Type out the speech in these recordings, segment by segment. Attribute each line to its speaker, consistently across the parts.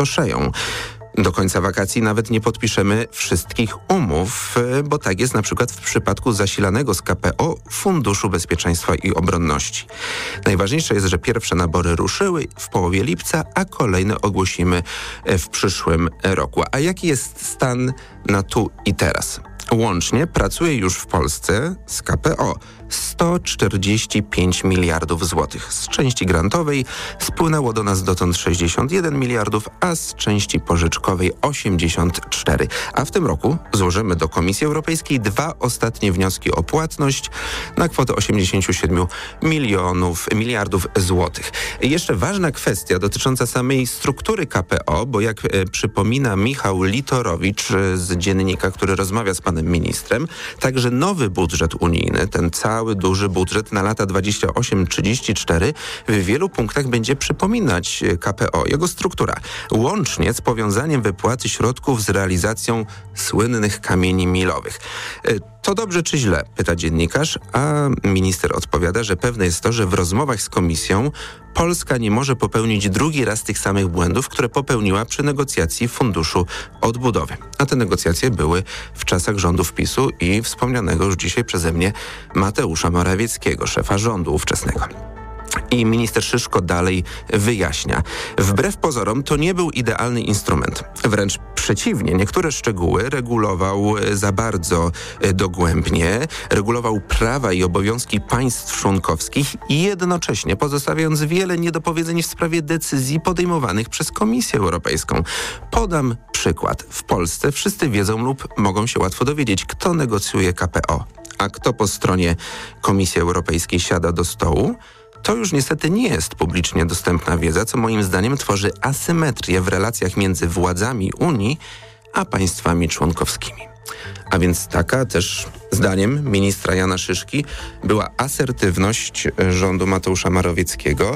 Speaker 1: spustoszeją. Do końca wakacji nawet nie podpiszemy wszystkich umów, bo tak jest na przykład w przypadku zasilanego z KPO Funduszu Bezpieczeństwa i Obronności. Najważniejsze jest, że pierwsze nabory ruszyły w połowie lipca, a kolejne ogłosimy w przyszłym roku. A jaki jest stan na tu i teraz? Łącznie pracuje już w Polsce z KPO 145 miliardów złotych. Z części grantowej spłynęło do nas dotąd 61 miliardów, a z części pożyczkowej 84. A w tym roku złożymy do Komisji Europejskiej 2 ostatnie wnioski o płatność na kwotę 87 miliardów złotych. Jeszcze ważna kwestia dotycząca samej struktury KPO, bo jak przypomina Michał Litorowicz z Dziennika, który rozmawia z panem ministrem, także nowy budżet unijny, ten cały duży budżet na lata 28-34 w wielu punktach będzie przypominać KPO, jego struktura. Łącznie z powiązaniem wypłaty środków z realizacją słynnych kamieni milowych. To dobrze czy źle? Pyta dziennikarz, a minister odpowiada, że pewne jest to, że w rozmowach z Komisją Polska nie może popełnić drugi raz tych samych błędów, które popełniła przy negocjacji Funduszu Odbudowy. A te negocjacje były w czasach rządów PiS-u i wspomnianego już dzisiaj przeze mnie Mateusza Morawieckiego, szefa rządu ówczesnego. I minister Szyszko dalej wyjaśnia. Wbrew pozorom to nie był idealny instrument. Wręcz przeciwnie, niektóre szczegóły regulował za bardzo dogłębnie, regulował prawa i obowiązki państw członkowskich i jednocześnie pozostawiając wiele niedopowiedzeń w sprawie decyzji podejmowanych przez Komisję Europejską. Podam przykład. W Polsce wszyscy wiedzą lub mogą się łatwo dowiedzieć, kto negocjuje KPO, a kto po stronie Komisji Europejskiej siada do stołu. To już niestety nie jest publicznie dostępna wiedza, co moim zdaniem tworzy asymetrię w relacjach między władzami Unii a państwami członkowskimi. A więc taka też, zdaniem ministra Jana Szyszki, była asertywność rządu Mateusza Morawieckiego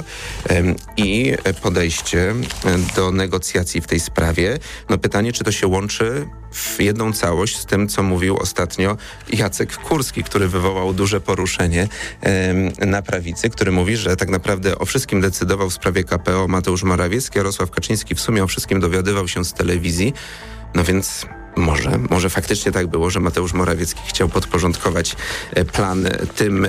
Speaker 1: i podejście do negocjacji w tej sprawie. No pytanie, czy to się łączy w jedną całość z tym, co mówił ostatnio Jacek Kurski, który wywołał duże poruszenie na prawicy, który mówi, że tak naprawdę o wszystkim decydował w sprawie KPO Mateusz Morawiecki, Jarosław Kaczyński w sumie o wszystkim dowiadywał się z telewizji. No więc może faktycznie tak było, że Mateusz Morawiecki chciał podporządkować plan tym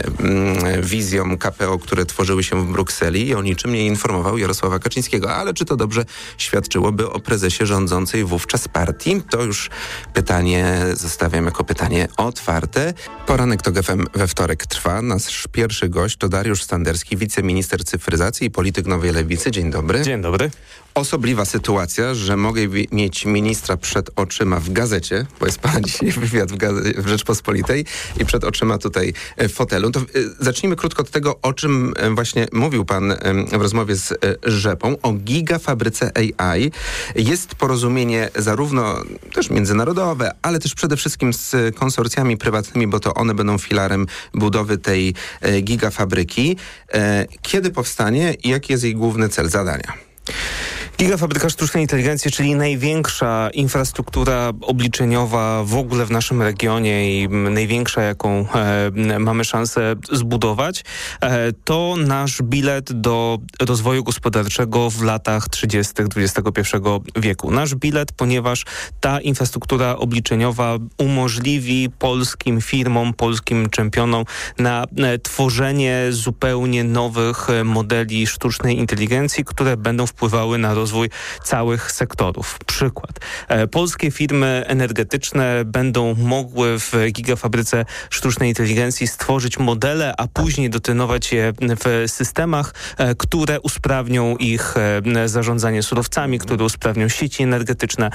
Speaker 1: wizjom KPO, które tworzyły się w Brukseli i o niczym nie informował Jarosława Kaczyńskiego. Ale czy to dobrze świadczyłoby o prezesie rządzącej wówczas partii? To już pytanie zostawiam jako pytanie otwarte. Poranek TOK FM we wtorek trwa. Nasz pierwszy gość to Dariusz Standerski, wiceminister cyfryzacji i polityk Nowej Lewicy. Dzień dobry.
Speaker 2: Dzień dobry.
Speaker 1: Osobliwa sytuacja, że mogę mieć ministra przed oczyma w gazecie, bo jest pana dzisiaj wywiad w Rzeczpospolitej i przed oczyma tutaj w fotelu. To zacznijmy krótko od tego, o czym właśnie mówił pan w rozmowie z Rzepą, o gigafabryce AI. Jest porozumienie zarówno też międzynarodowe, ale też przede wszystkim z konsorcjami prywatnymi, bo to one będą filarem budowy tej gigafabryki. Kiedy powstanie i jaki jest jej główny cel, zadania?
Speaker 2: Gigafabryka sztucznej inteligencji, czyli największa infrastruktura obliczeniowa w ogóle w naszym regionie i największa, jaką mamy szansę zbudować, to nasz bilet do rozwoju gospodarczego w latach 30. XXI wieku. Nasz bilet, ponieważ ta infrastruktura obliczeniowa umożliwi polskim firmom, polskim czempionom na tworzenie zupełnie nowych modeli sztucznej inteligencji, które będą wpływały na rozwój całych sektorów. Przykład. Polskie firmy energetyczne będą mogły w gigafabryce sztucznej inteligencji stworzyć modele, a później dotrenować je w systemach, które usprawnią ich zarządzanie surowcami, które usprawnią sieci energetyczne.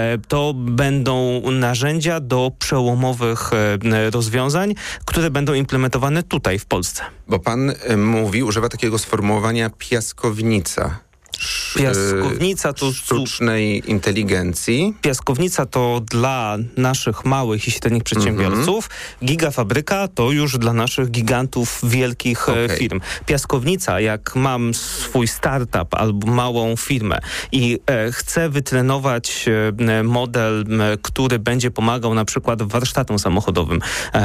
Speaker 2: To będą narzędzia do przełomowych rozwiązań, które będą implementowane tutaj w Polsce.
Speaker 1: Bo pan używa takiego sformułowania piaskownica.
Speaker 2: Piaskownica to
Speaker 1: sztucznej inteligencji.
Speaker 2: Piaskownica to dla naszych małych i średnich przedsiębiorców. Gigafabryka to już dla naszych gigantów wielkich firm. Piaskownica, jak mam swój startup albo małą firmę i chcę wytrenować model, który będzie pomagał na przykład warsztatom samochodowym,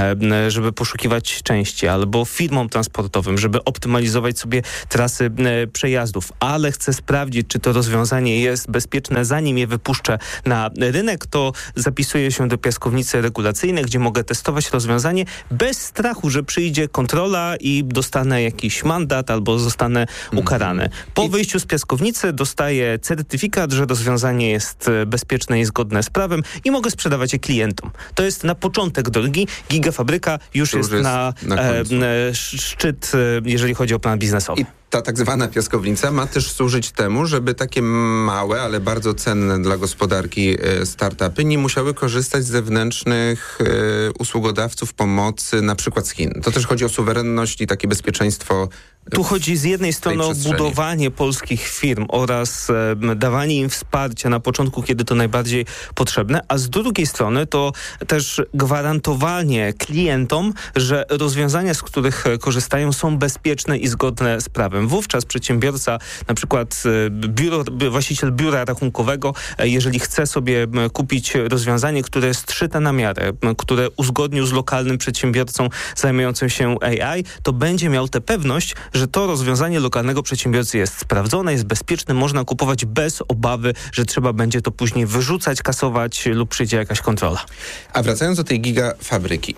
Speaker 2: żeby poszukiwać części, albo firmom transportowym, żeby optymalizować sobie trasy przejazdów, ale chcę sprawdzić, czy to rozwiązanie jest bezpieczne, zanim je wypuszczę na rynek, to zapisuję się do piaskownicy regulacyjnej, gdzie mogę testować rozwiązanie bez strachu, że przyjdzie kontrola i dostanę jakiś mandat albo zostanę ukarany. Po wyjściu z piaskownicy dostaję certyfikat, że rozwiązanie jest bezpieczne i zgodne z prawem i mogę sprzedawać je klientom. To jest na początek drogi. Gigafabryka już jest na szczyt, jeżeli chodzi o plan biznesowy.
Speaker 1: Ta tak zwana piaskownica ma też służyć temu, żeby takie małe, ale bardzo cenne dla gospodarki startupy nie musiały korzystać z zewnętrznych usługodawców pomocy, na przykład z Chin. To też chodzi o suwerenność i takie bezpieczeństwo.
Speaker 2: Tu chodzi z jednej strony o budowanie polskich firm oraz dawanie im wsparcia na początku, kiedy to najbardziej potrzebne, a z drugiej strony to też gwarantowanie klientom, że rozwiązania, z których korzystają, są bezpieczne i zgodne z prawem. Wówczas przedsiębiorca, na przykład właściciel biura rachunkowego, jeżeli chce sobie kupić rozwiązanie, które jest szyte na miarę, które uzgodnił z lokalnym przedsiębiorcą zajmującym się AI, to będzie miał tę pewność, że to rozwiązanie lokalnego przedsiębiorcy jest sprawdzone, jest bezpieczne, można kupować bez obawy, że trzeba będzie to później wyrzucać, kasować lub przyjdzie jakaś kontrola.
Speaker 1: A wracając do tej gigafabryki,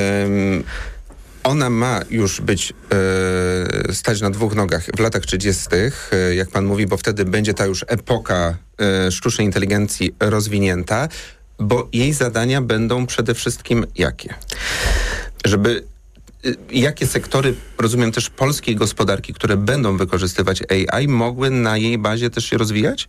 Speaker 1: ona ma już być stać na dwóch nogach w latach 30., jak pan mówi, bo wtedy będzie ta już epoka sztucznej inteligencji rozwinięta, bo jej zadania będą przede wszystkim jakie? Jakie sektory, rozumiem też polskiej gospodarki, które będą wykorzystywać AI, mogły na jej bazie też się rozwijać?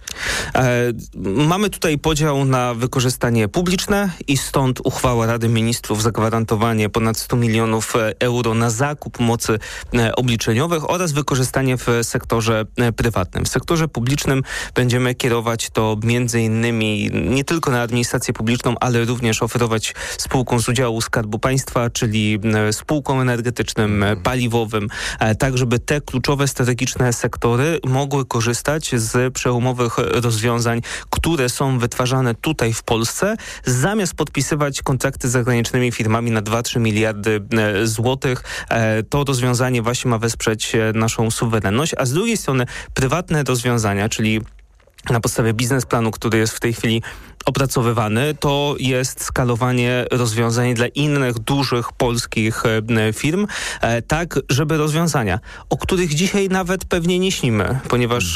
Speaker 2: Mamy tutaj podział na wykorzystanie publiczne i stąd uchwała Rady Ministrów, zagwarantowanie ponad 100 milionów euro na zakup mocy obliczeniowych oraz wykorzystanie w sektorze prywatnym. W sektorze publicznym będziemy kierować to między innymi nie tylko na administrację publiczną, ale również oferować spółkom z udziału Skarbu Państwa, czyli spółkom energetycznym, paliwowym, tak żeby te kluczowe, strategiczne sektory mogły korzystać z przełomowych rozwiązań, które są wytwarzane tutaj w Polsce, zamiast podpisywać kontrakty z zagranicznymi firmami na 2-3 miliardy złotych. To rozwiązanie właśnie ma wesprzeć naszą suwerenność, a z drugiej strony prywatne rozwiązania, czyli na podstawie biznesplanu, który jest w tej chwili opracowywany, to jest skalowanie rozwiązań dla innych dużych polskich firm, tak żeby rozwiązania, o których dzisiaj nawet pewnie nie śnimy, ponieważ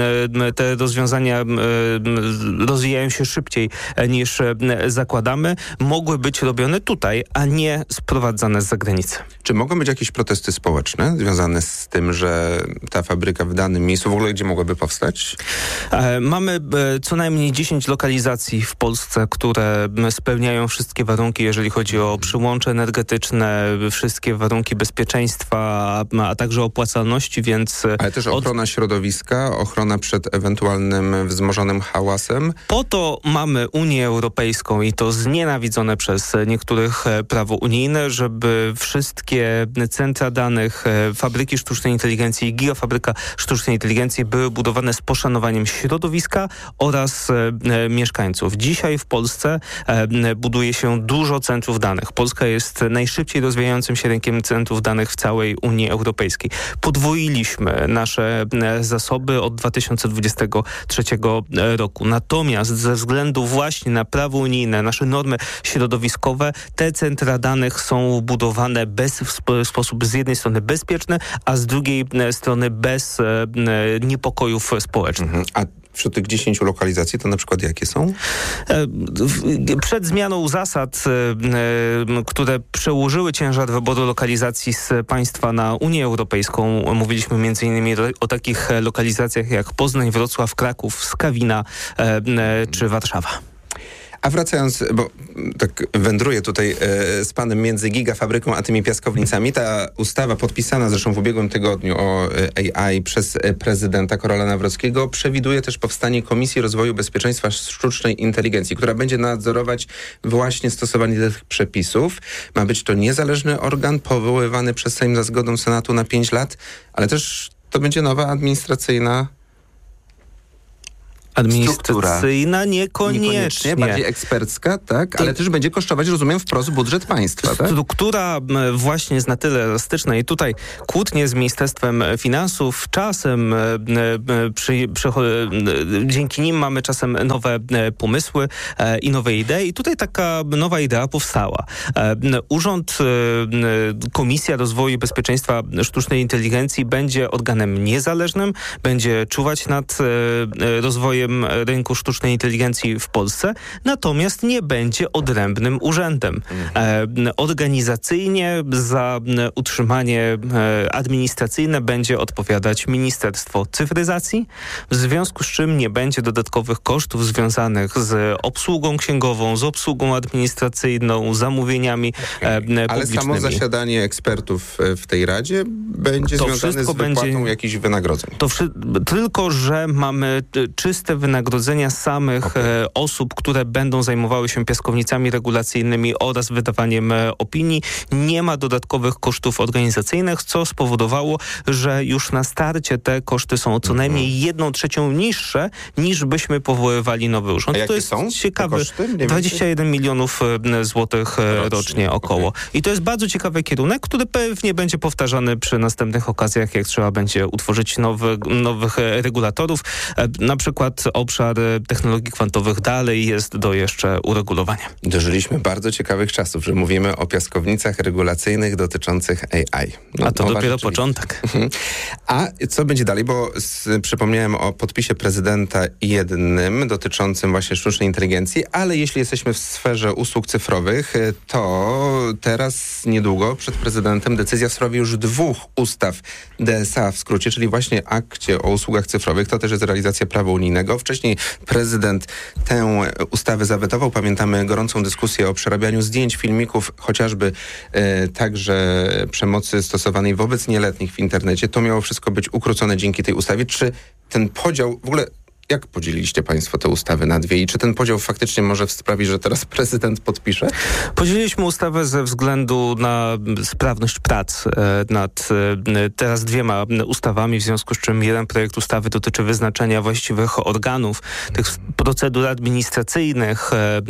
Speaker 2: te rozwiązania rozwijają się szybciej niż zakładamy, mogły być robione tutaj, a nie sprowadzane z zagranicy.
Speaker 1: Czy mogą być jakieś protesty społeczne związane z tym, że ta fabryka w danym miejscu, w ogóle gdzie mogłaby powstać?
Speaker 2: Mamy co najmniej 10 lokalizacji w Polsce, które spełniają wszystkie warunki, jeżeli chodzi o przyłącze energetyczne, wszystkie warunki bezpieczeństwa, a także opłacalności, więc...
Speaker 1: Ale też ochrona środowiska, ochrona przed ewentualnym wzmożonym hałasem.
Speaker 2: Po to mamy Unię Europejską i to znienawidzone przez niektórych prawo unijne, żeby wszystkie centra danych, fabryki sztucznej inteligencji i gigafabryka sztucznej inteligencji były budowane z poszanowaniem środowiska oraz mieszkańców. Dzisiaj w Polsce buduje się dużo centrów danych. Polska jest najszybciej rozwijającym się rynkiem centrów danych w całej Unii Europejskiej. Podwoiliśmy nasze zasoby od 2023 roku. Natomiast ze względu właśnie na prawo unijne, nasze normy środowiskowe, te centra danych są budowane w sposób z jednej strony bezpieczny, a z drugiej strony bez niepokojów społecznych.
Speaker 1: A wśród tych 10 lokalizacji to na przykład jakie są?
Speaker 2: Przed zmianą zasad, które przełożyły ciężar wyboru lokalizacji z państwa na Unię Europejską, mówiliśmy m.in. o takich lokalizacjach jak Poznań, Wrocław, Kraków, Skawina czy Warszawa.
Speaker 1: A wracając, bo tak wędruję tutaj z panem między gigafabryką a tymi piaskownicami, ta ustawa podpisana zresztą w ubiegłym tygodniu o AI przez prezydenta Karola Nawrockiego przewiduje też powstanie Komisji Rozwoju Bezpieczeństwa Sztucznej Inteligencji, która będzie nadzorować właśnie stosowanie tych przepisów. Ma być to niezależny organ powoływany przez Sejm za zgodą Senatu na 5 lat, ale też to będzie nowa administracyjna
Speaker 2: Administracyjna niekoniecznie.
Speaker 1: Bardziej ekspercka, tak? Ale też będzie kosztować, rozumiem, wprost budżet państwa, tak?
Speaker 2: Struktura właśnie jest na tyle elastyczna i tutaj kłótnie z Ministerstwem Finansów czasem dzięki nim mamy czasem nowe pomysły i nowe idee i tutaj taka nowa idea powstała. Komisja Rozwoju i Bezpieczeństwa Sztucznej Inteligencji będzie organem niezależnym, będzie czuwać nad rozwojem rynku sztucznej inteligencji w Polsce, natomiast nie będzie odrębnym urzędem. Organizacyjnie za utrzymanie administracyjne będzie odpowiadać Ministerstwo Cyfryzacji, w związku z czym nie będzie dodatkowych kosztów związanych z obsługą księgową, z obsługą administracyjną, zamówieniami publicznymi.
Speaker 1: Ale samo zasiadanie ekspertów w tej Radzie będzie związane z wypłatą jakichś wynagrodzeń.
Speaker 2: Tylko, że mamy czyste wynagrodzenia samych osób, które będą zajmowały się piaskownicami regulacyjnymi oraz wydawaniem opinii. Nie ma dodatkowych kosztów organizacyjnych, co spowodowało, że już na starcie te koszty są co najmniej 1/3 niższe, niż byśmy powoływali nowy urząd.
Speaker 1: A jakie
Speaker 2: to jest
Speaker 1: są
Speaker 2: ciekawe.
Speaker 1: Koszty?
Speaker 2: 21 milionów złotych rocznie około. Okay. I to jest bardzo ciekawy kierunek, który pewnie będzie powtarzany przy następnych okazjach, jak trzeba będzie utworzyć nowych regulatorów. Na przykład obszar technologii kwantowych dalej jest do jeszcze uregulowania.
Speaker 1: Dożyliśmy bardzo ciekawych czasów, że mówimy o piaskownicach regulacyjnych dotyczących AI.
Speaker 2: A to dopiero początek.
Speaker 1: A co będzie dalej? Bo przypomniałem o podpisie prezydenta jednym dotyczącym właśnie sztucznej inteligencji, ale jeśli jesteśmy w sferze usług cyfrowych, to teraz niedługo przed prezydentem decyzja w sprawie już 2 ustaw DSA w skrócie, czyli właśnie akcie o usługach cyfrowych. To też jest realizacja prawa unijnego. Wcześniej prezydent tę ustawę zawetował. Pamiętamy gorącą dyskusję o przerabianiu zdjęć, filmików, chociażby także przemocy stosowanej wobec nieletnich w internecie. To miało wszystko być ukrócone dzięki tej ustawie. Czy ten podział w ogóle... Jak podzieliliście państwo te ustawy na 2 i czy ten podział faktycznie może sprawić, że teraz prezydent podpisze?
Speaker 2: Podzieliliśmy ustawę ze względu na sprawność prac nad teraz 2 ustawami, w związku z czym jeden projekt ustawy dotyczy wyznaczenia właściwych organów, tych procedur administracyjnych,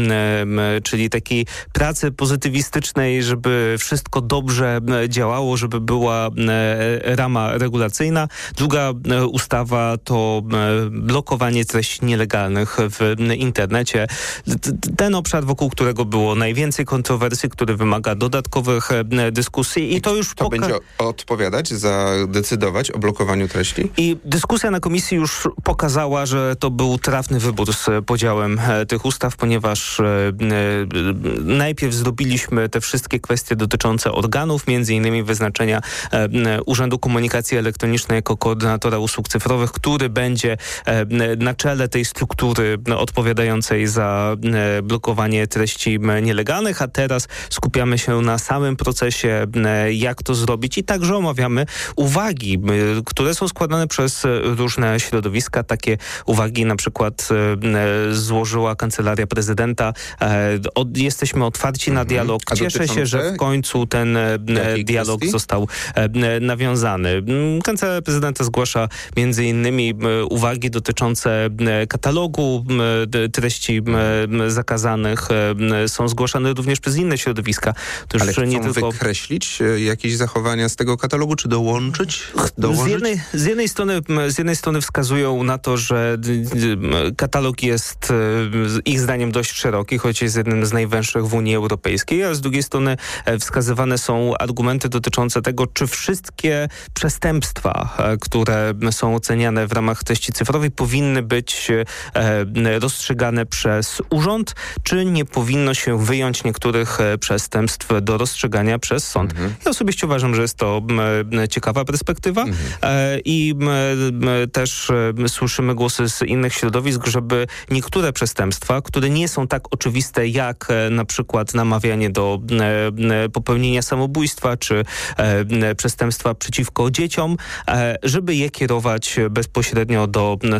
Speaker 2: czyli takiej pracy pozytywistycznej, żeby wszystko dobrze działało, żeby była rama regulacyjna. Druga ustawa to blokowanie treści nielegalnych w internecie. Ten obszar, wokół którego było najwięcej kontrowersji, który wymaga dodatkowych dyskusji i to już...
Speaker 1: To będzie decydować o blokowaniu treści?
Speaker 2: I dyskusja na komisji już pokazała, że to był trafny wybór z podziałem tych ustaw, ponieważ najpierw zrobiliśmy te wszystkie kwestie dotyczące organów, między innymi wyznaczenia Urzędu Komunikacji Elektronicznej jako koordynatora usług cyfrowych, który będzie na czele tej struktury odpowiadającej za blokowanie treści nielegalnych, a teraz skupiamy się na samym procesie, jak to zrobić i także omawiamy uwagi, które są składane przez różne środowiska. Takie uwagi na przykład złożyła Kancelaria Prezydenta. Jesteśmy otwarci na dialog. Cieszę się, że w końcu ten dialog został nawiązany. Kancelaria Prezydenta zgłasza między innymi uwagi dotyczące katalogu treści zakazanych. Są zgłaszane również przez inne środowiska. To
Speaker 1: ale chcą nie tylko wykreślić jakieś zachowania z tego katalogu, czy dołączyć?
Speaker 2: Z jednej strony wskazują na to, że katalog jest ich zdaniem dość szeroki, choć jest jednym z najwęższych w Unii Europejskiej, a z drugiej strony wskazywane są argumenty dotyczące tego, czy wszystkie przestępstwa, które są oceniane w ramach treści cyfrowej, powinny być rozstrzygane przez urząd, czy nie powinno się wyjąć niektórych przestępstw do rozstrzygania przez sąd. Ja osobiście uważam, że jest to ciekawa perspektywa i też słyszymy głosy z innych środowisk, żeby niektóre przestępstwa, które nie są tak oczywiste jak na przykład namawianie do popełnienia samobójstwa, czy przestępstwa przeciwko dzieciom, żeby je kierować bezpośrednio do sądu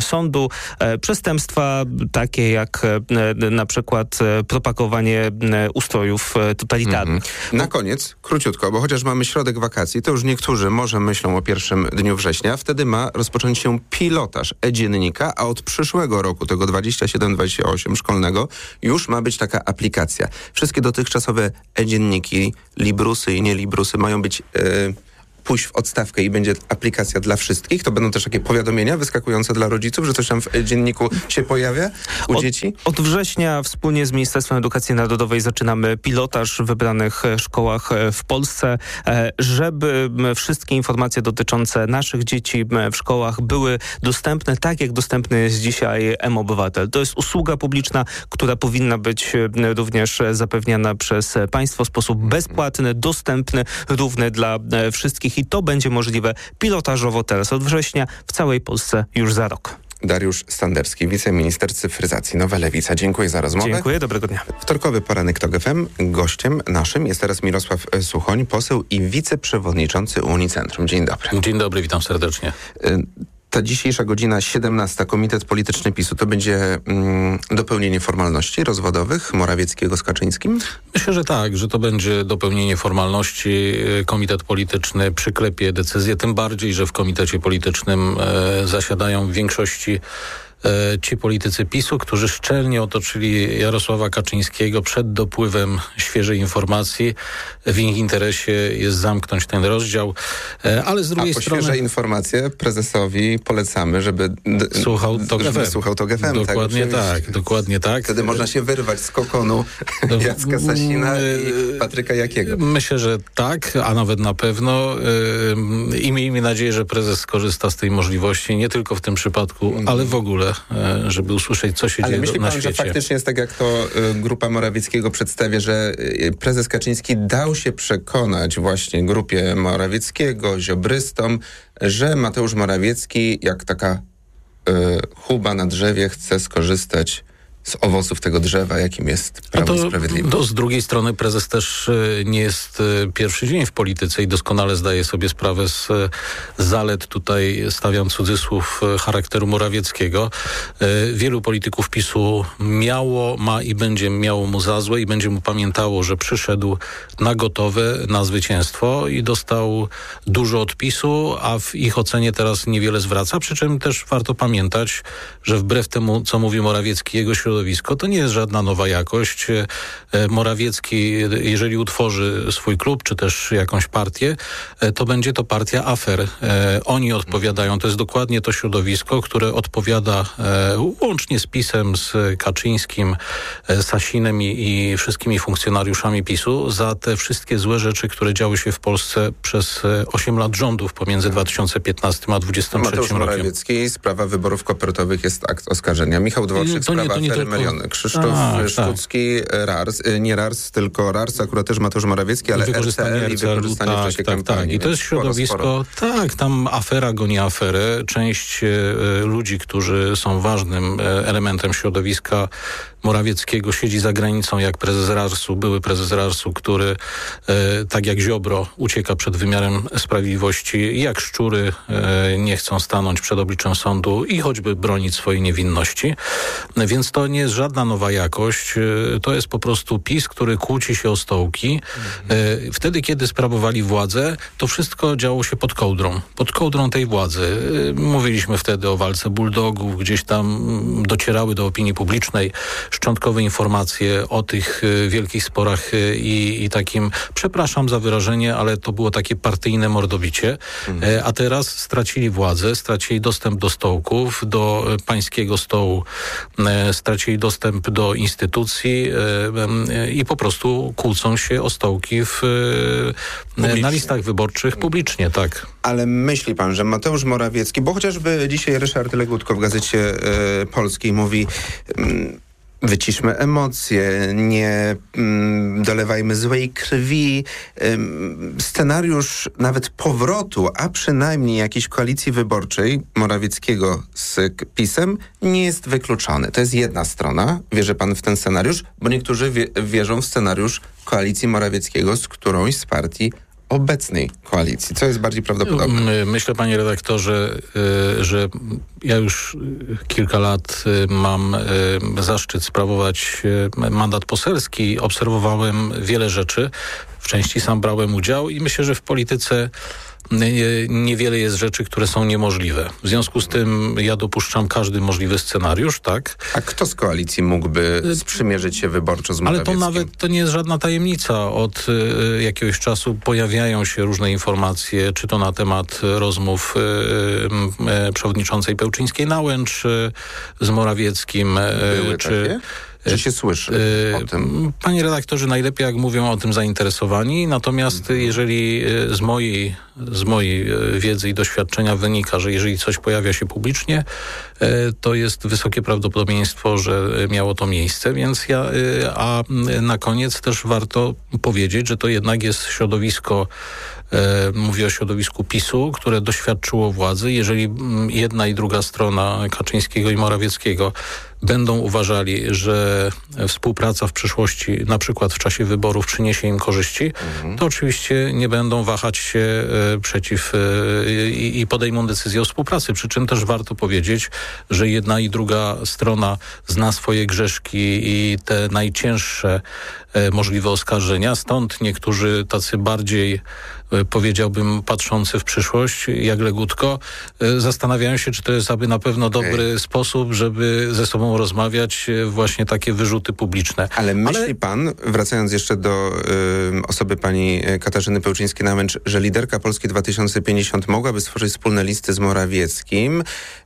Speaker 2: prostu przestępstwa takie jak na przykład propagowanie ustrojów totalitarnych.
Speaker 1: Na koniec, króciutko, bo chociaż mamy środek wakacji, to już niektórzy może myślą o pierwszym dniu września. Wtedy ma rozpocząć się pilotaż e-dziennika, a od przyszłego roku, tego 27-28 szkolnego, już ma być taka aplikacja. Wszystkie dotychczasowe e-dzienniki, Librusy i nie Librusy mają być... pójść w odstawkę i będzie aplikacja dla wszystkich. To będą też takie powiadomienia wyskakujące dla rodziców, że coś tam w dzienniku się pojawia u dzieci?
Speaker 2: Od września wspólnie z Ministerstwem Edukacji Narodowej zaczynamy pilotaż w wybranych szkołach w Polsce, żeby wszystkie informacje dotyczące naszych dzieci w szkołach były dostępne, tak jak dostępny jest dzisiaj mObywatel. To jest usługa publiczna, która powinna być również zapewniana przez państwo w sposób bezpłatny, dostępny, równy dla wszystkich. I to będzie możliwe pilotażowo teraz od września w całej Polsce już za rok.
Speaker 1: Dariusz Standerski, wiceminister cyfryzacji, Nowa Lewica. Dziękuję za rozmowę.
Speaker 2: Dziękuję, dobrego dnia.
Speaker 1: Wtorkowy poranek TOK FM. Gościem naszym jest teraz Mirosław Suchoń, poseł i wiceprzewodniczący Unicentrum. Dzień dobry.
Speaker 3: Dzień dobry, witam serdecznie.
Speaker 1: Ta dzisiejsza godzina 17, Komitet Polityczny PiS-u, to będzie dopełnienie formalności rozwodowych Morawieckiego z Kaczyńskim?
Speaker 3: Myślę, że tak, że to będzie dopełnienie formalności. Komitet Polityczny przyklepie decyzję, tym bardziej, że w Komitecie Politycznym zasiadają w większości ci politycy PiS-u, którzy szczelnie otoczyli Jarosława Kaczyńskiego przed dopływem świeżej informacji. W ich interesie jest zamknąć ten rozdział, ale z drugiej strony...
Speaker 1: świeże informacje prezesowi polecamy, żeby
Speaker 3: słuchał TOK FM. Dokładnie tak.
Speaker 1: Wtedy można się wyrwać z kokonu Jacka Sasina i Patryka Jakiego.
Speaker 3: Myślę, że tak, a nawet na pewno. I miejmy nadzieję, że prezes skorzysta z tej możliwości, nie tylko w tym przypadku, ale w ogóle, żeby usłyszeć, co się dzieje na świecie. Ale myśli pan,
Speaker 1: że faktycznie jest tak, jak to grupa Morawieckiego przedstawia, że prezes Kaczyński dał się przekonać właśnie grupie Morawieckiego, ziobrystom, że Mateusz Morawiecki, jak taka chuba na drzewie, chce skorzystać z owoców tego drzewa, jakim jest Prawo i Sprawiedliwość.
Speaker 3: Z drugiej strony prezes też nie jest pierwszy dzień w polityce i doskonale zdaje sobie sprawę z zalet, tutaj stawiam cudzysłów, charakteru Morawieckiego. Wielu polityków PiS-u ma i będzie miało mu za złe i będzie mu pamiętało, że przyszedł na gotowe, na zwycięstwo i dostał dużo od PiS-u, a w ich ocenie teraz niewiele zwraca, przy czym też warto pamiętać, że wbrew temu, co mówi Morawiecki, jego środowisko, to nie jest żadna nowa jakość. Morawiecki, jeżeli utworzy swój klub, czy też jakąś partię, to będzie to partia afer. Oni odpowiadają, to jest dokładnie to środowisko, które odpowiada łącznie z PiS-em, z Kaczyńskim, Sasinem i wszystkimi funkcjonariuszami PiS-u za te wszystkie złe rzeczy, które działy się w Polsce przez 8 lat rządów pomiędzy 2015 a 2023 rokiem.
Speaker 1: Mateusz Morawiecki, sprawa wyborów kopertowych jest akt oskarżenia. Michał Dworczyk, sprawa afery Mariony. Krzysztof Sztucki, RARS, nie RARS, tylko RARS, akurat też Mateusz Morawiecki, ale RCL i wykorzystanie w czasie kampanii.
Speaker 3: Tak. I to jest środowisko, tam afera goni aferę. Część ludzi, którzy są ważnym elementem środowiska Morawieckiego, siedzi za granicą jak prezes RARS-u, były prezes RARS-u, który tak jak Ziobro ucieka przed wymiarem sprawiedliwości i jak szczury nie chcą stanąć przed obliczem sądu i choćby bronić swojej niewinności. Więc to nie jest żadna nowa jakość. To jest po prostu PiS, który kłóci się o stołki. Wtedy, kiedy sprawowali władzę, to wszystko działo się pod kołdrą tej władzy. Mówiliśmy wtedy o walce bulldogów, gdzieś tam docierały do opinii publicznej szczątkowe informacje o tych wielkich sporach i takim, przepraszam za wyrażenie, ale to było takie partyjne mordobicie. A teraz stracili władzę, stracili dostęp do stołków, do pańskiego stołu, stracili dostęp do instytucji i po prostu kłócą się o stołki na listach wyborczych publicznie, tak.
Speaker 1: Ale myśli pan, że Mateusz Morawiecki, bo chociażby dzisiaj Ryszard Legutko w Gazecie Polskiej mówi... Wyciszmy emocje, nie dolewajmy złej krwi. Scenariusz nawet powrotu, a przynajmniej jakiejś koalicji wyborczej Morawieckiego z PiS-em nie jest wykluczony. To jest jedna strona. Wierzy pan w ten scenariusz? Bo niektórzy wierzą w scenariusz koalicji Morawieckiego z którąś z partii obecnej koalicji? Co jest bardziej prawdopodobne?
Speaker 3: Myślę, panie redaktorze, że ja już kilka lat mam zaszczyt sprawować mandat poselski. Obserwowałem wiele rzeczy. W części sam brałem udział i myślę, że w polityce niewiele jest rzeczy, które są niemożliwe. W związku z tym ja dopuszczam każdy możliwy scenariusz, tak?
Speaker 1: A kto z koalicji mógłby sprzymierzyć się wyborczo z Morawieckim?
Speaker 3: Ale to nie jest żadna tajemnica. Od jakiegoś czasu pojawiają się różne informacje, czy to na temat rozmów przewodniczącej Pełczyńskiej-Nałęcz z Morawieckim.
Speaker 1: Były takie? Czy się słyszy o tym?
Speaker 3: Panie redaktorze, najlepiej jak mówią o tym zainteresowani, natomiast jeżeli z mojej wiedzy i doświadczenia wynika, że jeżeli coś pojawia się publicznie, to jest wysokie prawdopodobieństwo, że miało to miejsce, więc a na koniec też warto powiedzieć, że to jednak jest środowisko, mówię o środowisku PiS-u, które doświadczyło władzy. Jeżeli jedna i druga strona Kaczyńskiego i Morawieckiego będą uważali, że współpraca w przyszłości, na przykład w czasie wyborów, przyniesie im korzyści, to oczywiście nie będą wahać się przeciw i podejmą decyzję o współpracy. Przy czym też warto powiedzieć, że jedna i druga strona zna swoje grzeszki i te najcięższe możliwe oskarżenia. Stąd niektórzy tacy bardziej, powiedziałbym, patrzący w przyszłość, jak Legutko, zastanawiają się, czy to jest aby na pewno dobry sposób, żeby ze sobą rozmawiać, właśnie takie wyrzuty publiczne.
Speaker 1: Ale myśli pan, wracając jeszcze do osoby pani Katarzyny Pełczyńskiej-Nałęcz, że liderka Polski 2050 mogłaby stworzyć wspólne listy z Morawieckim?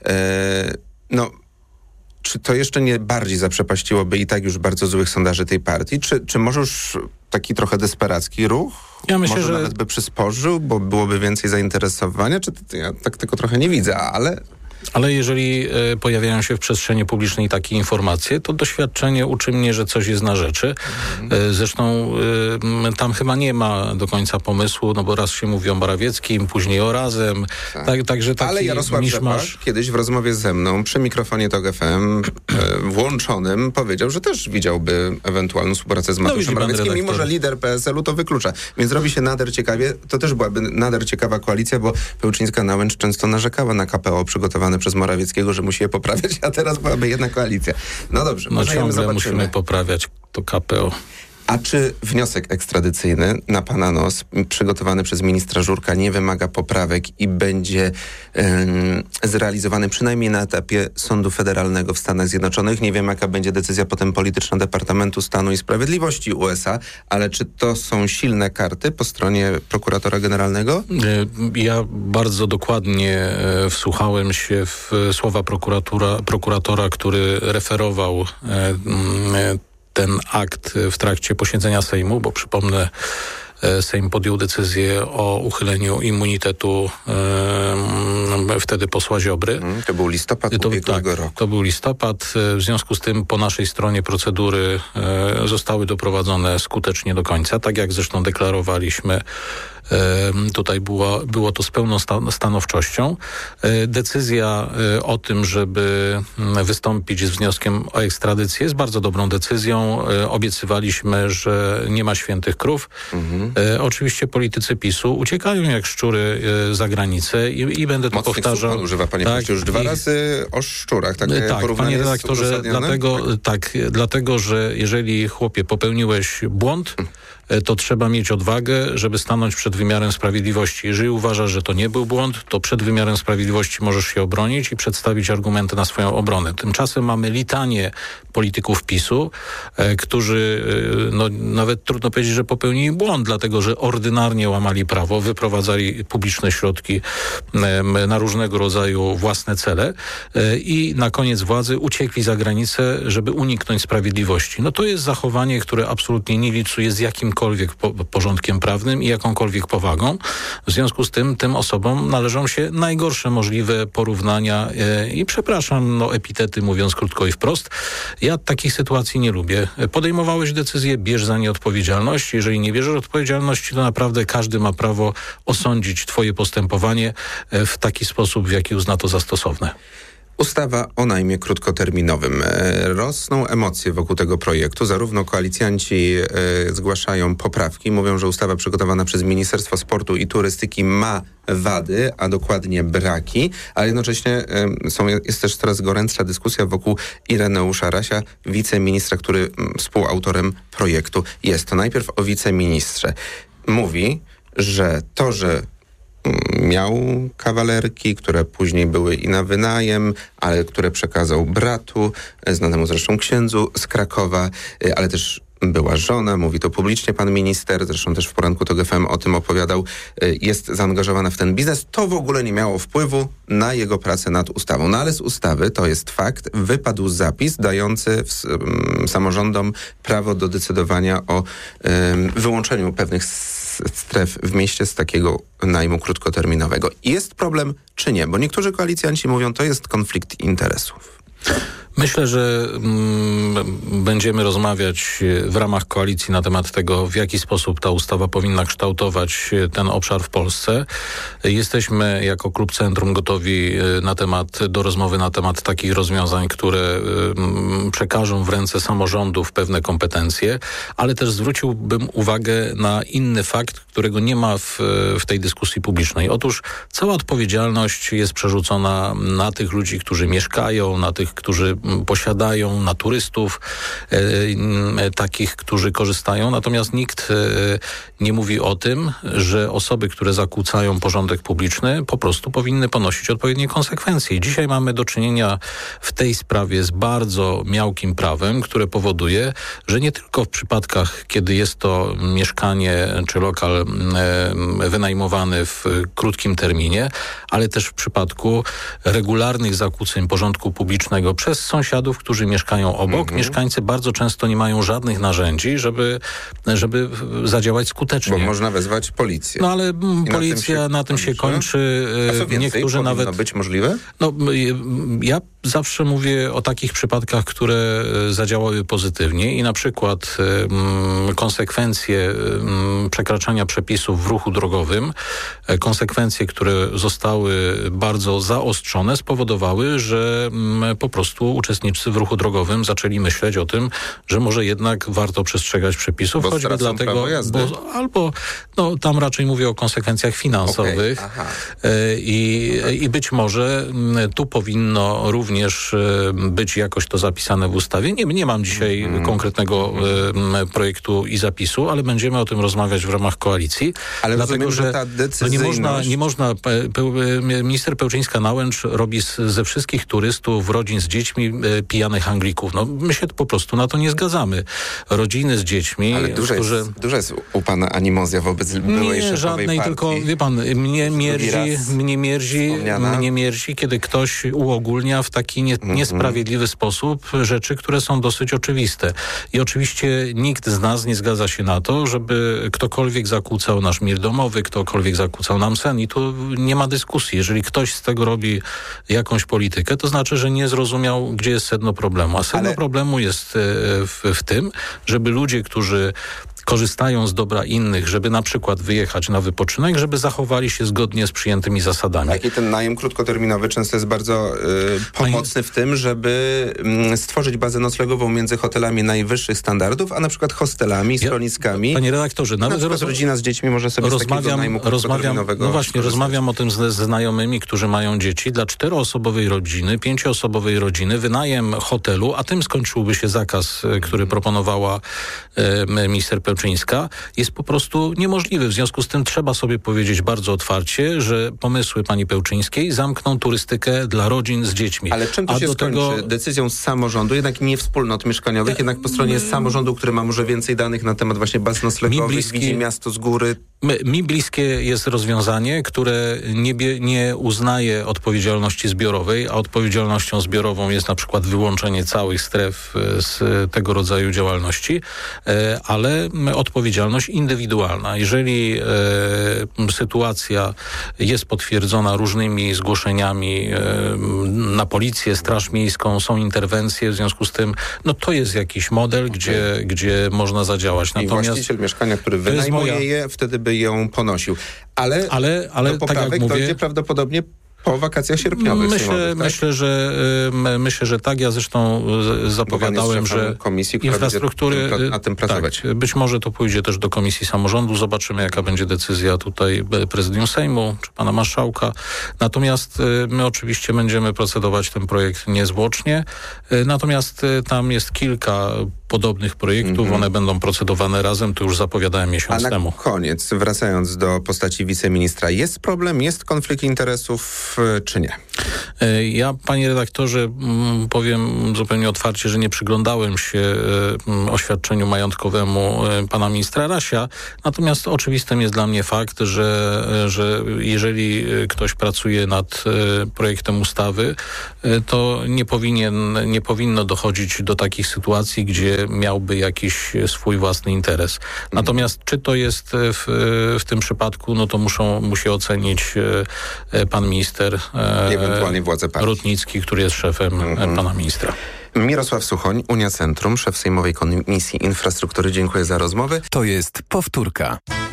Speaker 1: Czy to jeszcze nie bardziej zaprzepaściłoby i tak już bardzo złych sondaży tej partii? Czy może już taki trochę desperacki ruch?
Speaker 3: Ja myślę,
Speaker 1: może
Speaker 3: że
Speaker 1: nawet by przysporzył, bo byłoby więcej zainteresowania? Ja tak tylko trochę nie widzę, ale
Speaker 3: jeżeli pojawiają się w przestrzeni publicznej takie informacje, to doświadczenie uczy mnie, że coś jest na rzeczy. Zresztą tam chyba nie ma do końca pomysłu, no bo raz się mówi o Morawieckim, później o Razem. Także taki
Speaker 1: ale Jarosław Rzepak kiedyś w rozmowie ze mną przy mikrofonie TOG FM włączonym powiedział, że też widziałby ewentualną współpracę z Mateuszem Morawieckim, mimo że lider PSL-u to wyklucza. Więc robi się nader ciekawie. To też byłaby nader ciekawa koalicja, bo Pełczyńska-Nałęcz często narzekała na KPO przygotowane przez Morawieckiego, że musi je poprawiać, a teraz byłaby jedna koalicja. No dobrze, może
Speaker 3: ciągle musimy poprawiać to KPO.
Speaker 1: A czy wniosek ekstradycyjny na pana nos, przygotowany przez ministra Żurka, nie wymaga poprawek i będzie zrealizowany przynajmniej na etapie Sądu Federalnego w Stanach Zjednoczonych? Nie wiem, jaka będzie decyzja potem polityczna Departamentu Stanu i Sprawiedliwości USA, ale czy to są silne karty po stronie prokuratora generalnego?
Speaker 3: Ja bardzo dokładnie wsłuchałem się w słowa prokuratora, który referował ten akt w trakcie posiedzenia Sejmu, bo przypomnę, Sejm podjął decyzję o uchyleniu immunitetu wtedy posła Ziobry.
Speaker 1: To był listopad ubiegłego roku.
Speaker 3: To był listopad. W związku z tym po naszej stronie procedury zostały doprowadzone skutecznie do końca, tak jak zresztą deklarowaliśmy. Tutaj było to z pełną stanowczością. Decyzja o tym, żeby wystąpić z wnioskiem o ekstradycję jest bardzo dobrą decyzją. Obiecywaliśmy, że nie ma świętych krów. Oczywiście politycy PiS-u uciekają jak szczury za granicę i będę to powtarzał.
Speaker 1: Pan używa, panie pośle, już 2 razy o szczurach. Tak,
Speaker 3: panie redaktorze, dlatego, że jeżeli, chłopie, popełniłeś błąd, to trzeba mieć odwagę, żeby stanąć przed wymiarem sprawiedliwości. Jeżeli uważasz, że to nie był błąd, to przed wymiarem sprawiedliwości możesz się obronić i przedstawić argumenty na swoją obronę. Tymczasem mamy litanię polityków PiS-u, którzy, nawet trudno powiedzieć, że popełnili błąd, dlatego że ordynarnie łamali prawo, wyprowadzali publiczne środki na różnego rodzaju własne cele i na koniec władzy uciekli za granicę, żeby uniknąć sprawiedliwości. No to jest zachowanie, które absolutnie nie licuje z jakimkolwiek porządkiem prawnym i jakąkolwiek powagą. W związku z tym osobom należą się najgorsze możliwe porównania i przepraszam, epitety, mówiąc krótko i wprost. Ja takich sytuacji nie lubię. Podejmowałeś decyzję, bierz za nie odpowiedzialność. Jeżeli nie bierzesz odpowiedzialności, to naprawdę każdy ma prawo osądzić twoje postępowanie w taki sposób, w jaki uzna to za stosowne.
Speaker 1: Ustawa o najmie krótkoterminowym. Rosną emocje wokół tego projektu. Zarówno koalicjanci zgłaszają poprawki, mówią, że ustawa przygotowana przez Ministerstwo Sportu i Turystyki ma wady, a dokładnie braki, ale jednocześnie jest też coraz gorętsza dyskusja wokół Ireneusza Rasia, wiceministra, który współautorem projektu jest. To najpierw o wiceministrze. Mówi, że to, że miał kawalerki, które później były i na wynajem, ale które przekazał bratu, znanemu zresztą księdzu z Krakowa, ale też była żona, mówi to publicznie pan minister, zresztą też w poranku TOG FM o tym opowiadał, jest zaangażowana w ten biznes. To w ogóle nie miało wpływu na jego pracę nad ustawą. No ale z ustawy, to jest fakt, wypadł zapis dający samorządom prawo do decydowania o wyłączeniu pewnych stref w mieście z takiego najmu krótkoterminowego. Jest problem czy nie? Bo niektórzy koalicjanci mówią, to jest konflikt interesów.
Speaker 3: Myślę, że będziemy rozmawiać w ramach koalicji na temat tego, w jaki sposób ta ustawa powinna kształtować ten obszar w Polsce. Jesteśmy jako Klub Centrum gotowi do rozmowy na temat takich rozwiązań, które przekażą w ręce samorządów pewne kompetencje, ale też zwróciłbym uwagę na inny fakt, którego nie ma w tej dyskusji publicznej. Otóż cała odpowiedzialność jest przerzucona na tych ludzi, którzy mieszkają, na tych, którzy posiadają, na turystów, takich, którzy korzystają. Natomiast nikt nie mówi o tym, że osoby, które zakłócają porządek publiczny, po prostu powinny ponosić odpowiednie konsekwencje. I dzisiaj mamy do czynienia w tej sprawie z bardzo miałkim prawem, które powoduje, że nie tylko w przypadkach, kiedy jest to mieszkanie czy lokal wynajmowany w krótkim terminie, ale też w przypadku regularnych zakłóceń porządku publicznego przez sąsiadów, którzy mieszkają obok. Mieszkańcy bardzo często nie mają żadnych narzędzi, żeby zadziałać skutecznie.
Speaker 1: Bo można wezwać policję.
Speaker 3: No ale policja na tym się kończy.
Speaker 1: A co więcej,
Speaker 3: niektórzy nawet
Speaker 1: być możliwe?
Speaker 3: No, ja zawsze mówię o takich przypadkach, które zadziałały pozytywnie i na przykład konsekwencje przekraczania przepisów w ruchu drogowym, konsekwencje, które zostały bardzo zaostrzone, spowodowały, że po prostu uczestnicy w ruchu drogowym zaczęli myśleć o tym, że może jednak warto przestrzegać przepisów,
Speaker 1: bo
Speaker 3: choćby dlatego, tam raczej mówię o konsekwencjach finansowych. I być może tu powinno również być jakoś to zapisane w ustawie. Nie mam dzisiaj konkretnego projektu i zapisu, ale będziemy o tym rozmawiać w ramach koalicji.
Speaker 1: Ale dlatego, rozumiem, że ta decyzyjność...
Speaker 3: nie można minister Pełczyńska-Nałęcz robi ze wszystkich turystów, rodzin z dziećmi, pijanych Anglików. No, my się po prostu na to nie zgadzamy. Rodziny z dziećmi...
Speaker 1: Ale duża jest u pana animozja wobec byłej szefowej
Speaker 3: żadnej,
Speaker 1: partii.
Speaker 3: Tylko wie pan, mnie mierzi, kiedy ktoś uogólnia w taki niesprawiedliwy sposób rzeczy, które są dosyć oczywiste. I oczywiście nikt z nas nie zgadza się na to, żeby ktokolwiek zakłócał nasz mir domowy, ktokolwiek zakłócał nam sen i tu nie ma dyskusji. Jeżeli ktoś z tego robi jakąś politykę, to znaczy, że nie zrozumiał, gdzie jest sedno problemu. A sedno problemu jest w tym, żeby ludzie, którzy korzystają z dobra innych, żeby na przykład wyjechać na wypoczynek, żeby zachowali się zgodnie z przyjętymi zasadami.
Speaker 1: Tak, i ten najem krótkoterminowy często jest bardzo pomocny w tym, żeby stworzyć bazę noclegową między hotelami najwyższych standardów, a na przykład hostelami, schroniskami.
Speaker 3: Panie redaktorze,
Speaker 1: nawet rodzina z dziećmi może sobie z takiego najmu krótkoterminowego
Speaker 3: rozmawiam o tym ze znajomymi, którzy mają dzieci. Dla 4-osobowej rodziny, 5-osobowej rodziny wynajem hotelu, a tym skończyłby się zakaz, który proponowała minister Pełczyńska, jest po prostu niemożliwy. W związku z tym trzeba sobie powiedzieć bardzo otwarcie, że pomysły pani Pełczyńskiej zamkną turystykę dla rodzin z dziećmi.
Speaker 1: Ale czym to się skończy? Decyzją z samorządu, jednak nie wspólnot mieszkaniowych, jednak po stronie samorządu, który ma może więcej danych na temat właśnie baz noclegowych, widzi miasto z góry.
Speaker 3: Mi bliskie jest rozwiązanie, które nie uznaje odpowiedzialności zbiorowej, a odpowiedzialnością zbiorową jest na przykład wyłączenie całych stref z tego rodzaju działalności, ale odpowiedzialność indywidualna. Jeżeli sytuacja jest potwierdzona różnymi zgłoszeniami na policję, straż miejską, są interwencje, w związku z tym to jest jakiś model, gdzie można zadziałać.
Speaker 1: Natomiast właściciel mieszkania, który wynajmuje je, wtedy by ją ponosił. Ale do poprawek tak jak mówię, dojdzie prawdopodobnie po wakacjach sierpniowych.
Speaker 3: Myślę, że tak. Ja zresztą zapowiadałem, że
Speaker 1: komisji,
Speaker 3: infrastruktury
Speaker 1: nad tym pracować.
Speaker 3: Tak, być może to pójdzie też do Komisji Samorządu. Zobaczymy, jaka będzie decyzja tutaj Prezydium Sejmu czy pana marszałka. Natomiast my oczywiście będziemy procedować ten projekt niezwłocznie. Natomiast tam jest kilka podobnych projektów. One będą procedowane razem. To już zapowiadałem miesiąc temu.
Speaker 1: A na koniec, wracając do postaci wiceministra, jest problem, jest konflikt interesów, czy nie?
Speaker 3: Ja, panie redaktorze, powiem zupełnie otwarcie, że nie przyglądałem się oświadczeniu majątkowemu pana ministra Rasia. Natomiast oczywistym jest dla mnie fakt, że jeżeli ktoś pracuje nad projektem ustawy, to nie powinno dochodzić do takich sytuacji, gdzie miałby jakiś swój własny interes. Natomiast czy to jest w tym przypadku, no to musi ocenić pan minister
Speaker 1: ewentualnie władze partii.
Speaker 3: Rutnicki, który jest szefem pana ministra.
Speaker 1: Mirosław Suchoń, Unia Centrum, szef Sejmowej Komisji Infrastruktury. Dziękuję za rozmowę.
Speaker 4: To jest powtórka.